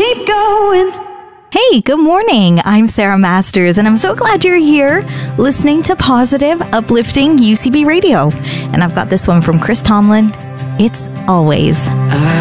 keep going. Hey, good morning. I'm Sarah Masters, and I'm so glad you're here listening to positive, uplifting UCB Radio. And I've got this one from Chris Tomlin. It's Always.